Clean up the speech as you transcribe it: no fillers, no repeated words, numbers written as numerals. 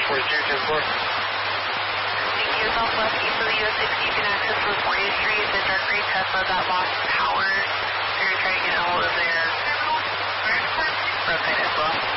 4224. Thank you. Southwest east of the US 60, you can access from 40th Street. The dark gray Tesla that lost power. So you're trying to get a hold of their website as well.